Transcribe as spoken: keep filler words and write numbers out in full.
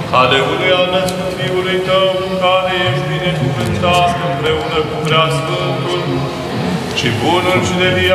ale unui al născut Fiului Tău, care ești binecuvântat împreună cu Preasfântul și bunul și de